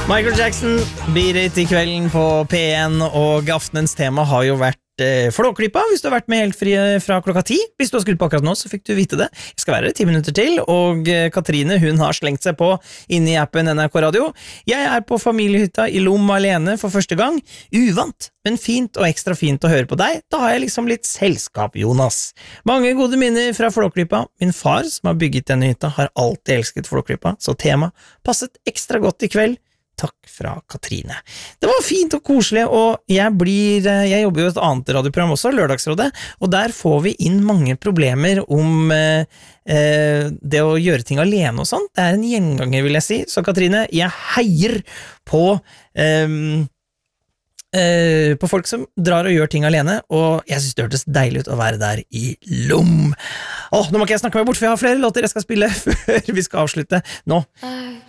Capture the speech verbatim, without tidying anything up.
Michael Jackson, Beat It I kvelden på P en, og aftenens tema har jo vært eh, Flåklypa, hvis du har vært med helt fri fra klokka ti. Hvis du har skrudd på akkurat nå, så fikk du vite det. Jeg skal være ti minutter til, og eh, Katrine, hun har slengt seg på inn i appen N R K Radio. Jeg er på familiehytta i Lom alene for første gang. Uvant, men fint og ekstra fint å høre på deg. Da har jeg liksom litt selskap, Jonas. Mange gode minner fra Flåklypa. Min far, som har bygget denne hytta, har alltid elsket Flåklypa, så tema passet ekstra godt I kveld. Takk fra Katrine. Det var fint og koselig, og jeg blir jeg jobber jo i et annet radioprogram også, Lørdagsrådet, og der får vi inn mange problemer om eh, det å gjøre ting alene og sånt. Det er en gjenganger, vil jeg si. Så Katrine, jeg heier på eh, eh, på folk som drar og gjør ting alene, og jeg synes det hørtes deilig ut å være der I Lom. Åh, nå må ikke jeg snakke meg bort, for jeg har flere låter jeg skal spille før vi skal avslutte. Nå